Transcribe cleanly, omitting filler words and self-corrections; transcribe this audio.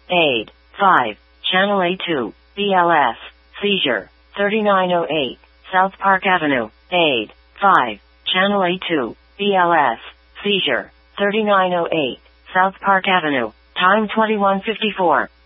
Aid. 5. Channel A2. BLS. Seizure. 3908. South Park Avenue. Aid. 5. Channel A2. BLS. Seizure. 3908. South Park Avenue. Time 21:54.